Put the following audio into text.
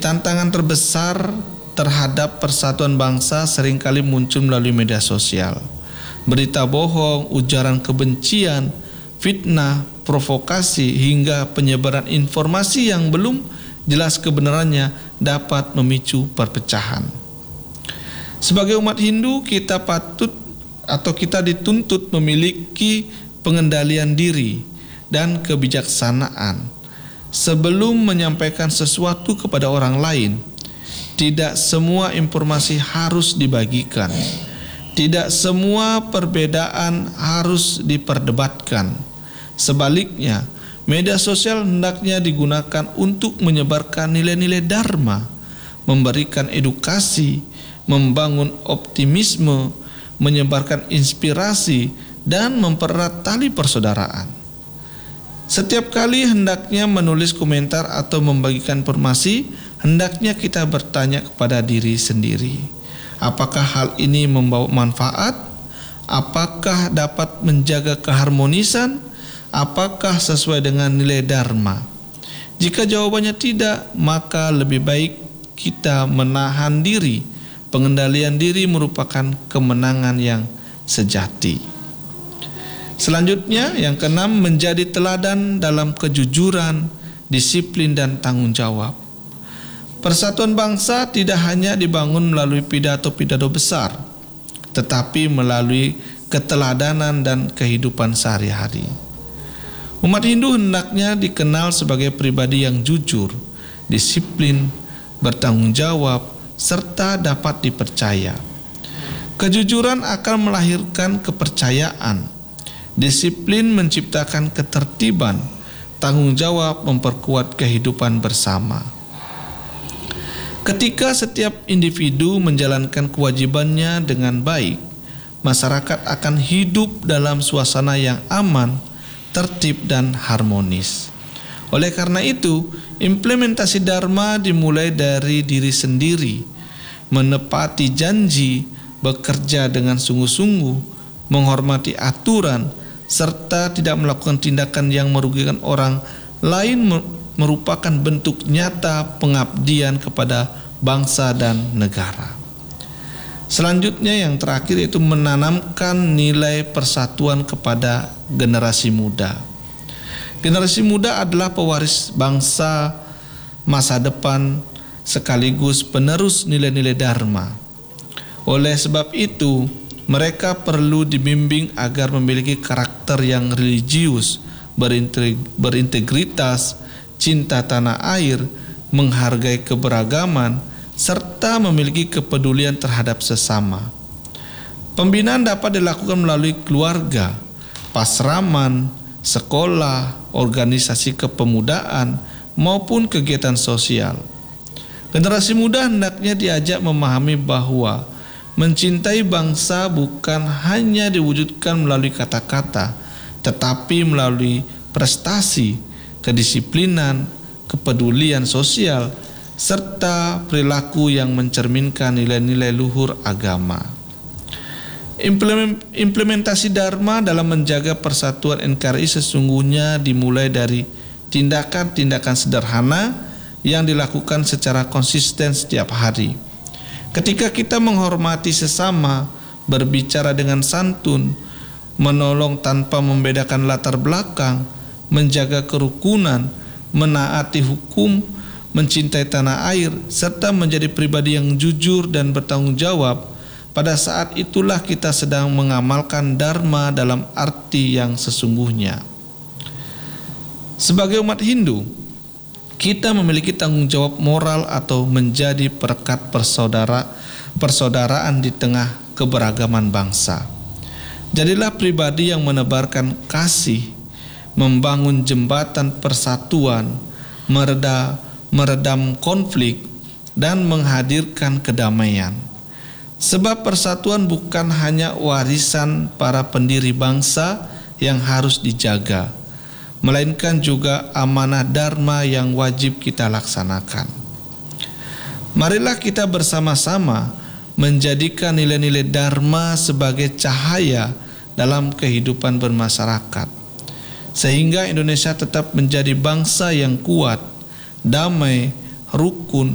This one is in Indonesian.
Tantangan terbesar terhadap persatuan bangsa seringkali muncul melalui media sosial. Berita bohong, ujaran kebencian, fitnah, provokasi, hingga penyebaran informasi yang belum jelas kebenarannya dapat memicu perpecahan. Sebagai umat Hindu, kita dituntut memiliki pengendalian diri dan kebijaksanaan sebelum menyampaikan sesuatu kepada orang lain. Tidak semua informasi harus dibagikan. Tidak semua perbedaan harus diperdebatkan. Sebaliknya, media sosial hendaknya digunakan untuk menyebarkan nilai-nilai dharma, memberikan edukasi, membangun optimisme, menyebarkan inspirasi, dan mempererat tali persaudaraan. Setiap kali hendaknya menulis komentar atau membagikan informasi, hendaknya kita bertanya kepada diri sendiri, apakah hal ini membawa manfaat? Apakah dapat menjaga keharmonisan? Apakah sesuai dengan nilai dharma? Jika jawabannya tidak, maka lebih baik kita menahan diri. Pengendalian diri merupakan kemenangan yang sejati. Selanjutnya, yang keenam, menjadi teladan dalam kejujuran, disiplin, dan tanggung jawab. Persatuan bangsa tidak hanya dibangun melalui pidato-pidato besar, tetapi melalui keteladanan dan kehidupan sehari-hari. Umat Hindu hendaknya dikenal sebagai pribadi yang jujur, disiplin, bertanggung jawab, serta dapat dipercaya. Kejujuran akan melahirkan kepercayaan. Disiplin menciptakan ketertiban, tanggung jawab memperkuat kehidupan bersama. Ketika setiap individu menjalankan kewajibannya dengan baik, masyarakat akan hidup dalam suasana yang aman, tertib, dan harmonis. Oleh karena itu, implementasi dharma dimulai dari diri sendiri, menepati janji, bekerja dengan sungguh-sungguh, menghormati aturan, serta tidak melakukan tindakan yang merugikan orang lain merupakan bentuk nyata pengabdian kepada bangsa dan negara. Selanjutnya, yang terakhir, yaitu menanamkan nilai persatuan kepada generasi muda. Generasi muda adalah pewaris bangsa masa depan sekaligus penerus nilai-nilai dharma. Oleh sebab itu, mereka perlu dibimbing agar memiliki karakter yang religius, berintegritas, cinta tanah air, menghargai keberagaman, serta memiliki kepedulian terhadap sesama. Pembinaan dapat dilakukan melalui keluarga, pasraman, sekolah, organisasi kepemudaan, maupun kegiatan sosial. Generasi muda hendaknya diajak memahami bahwa mencintai bangsa bukan hanya diwujudkan melalui kata-kata, tetapi melalui prestasi, kedisiplinan, kepedulian sosial, serta perilaku yang mencerminkan nilai-nilai luhur agama. Implementasi dharma dalam menjaga persatuan NKRI sesungguhnya dimulai dari tindakan-tindakan sederhana yang dilakukan secara konsisten setiap hari. Ketika kita menghormati sesama, berbicara dengan santun, menolong tanpa membedakan latar belakang, menjaga kerukunan, menaati hukum, mencintai tanah air, serta menjadi pribadi yang jujur dan bertanggung jawab, pada saat itulah kita sedang mengamalkan dharma dalam arti yang sesungguhnya. Sebagai umat Hindu, kita memiliki tanggung jawab moral atau menjadi perekat persaudaraan di tengah keberagaman bangsa. Jadilah pribadi yang menebarkan kasih, membangun jembatan persatuan, meredam konflik, dan menghadirkan kedamaian. Sebab persatuan bukan hanya warisan para pendiri bangsa yang harus dijaga, melainkan juga amanah dharma yang wajib kita laksanakan. Marilah kita bersama-sama menjadikan nilai-nilai dharma sebagai cahaya dalam kehidupan bermasyarakat, sehingga Indonesia tetap menjadi bangsa yang kuat, damai, rukun,